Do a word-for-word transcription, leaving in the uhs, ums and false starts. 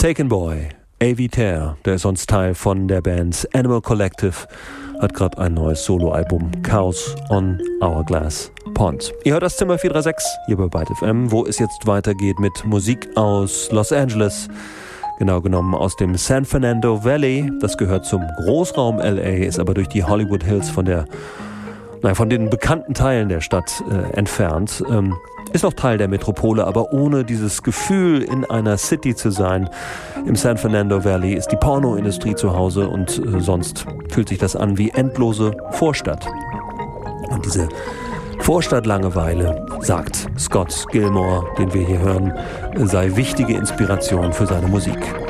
Taken Boy, Avi Ter, der ist sonst Teil von der Band Animal Collective, hat gerade ein neues Soloalbum, Chaos on Hourglass Pond. Ihr hört das Zimmer vier drei sechs hier bei Byte F M, wo es jetzt weitergeht mit Musik aus Los Angeles, genau genommen aus dem San Fernando Valley. Das gehört zum Großraum L A, ist aber durch die Hollywood Hills von der, nein, von den bekannten Teilen der Stadt äh, entfernt. Ähm, Ist noch Teil der Metropole, aber ohne dieses Gefühl, in einer City zu sein. Im San Fernando Valley ist die Pornoindustrie zu Hause und äh, sonst fühlt sich das an wie endlose Vorstadt. Und diese Vorstadtlangeweile, sagt Scott Gilmore, den wir hier hören, sei wichtige Inspiration für seine Musik.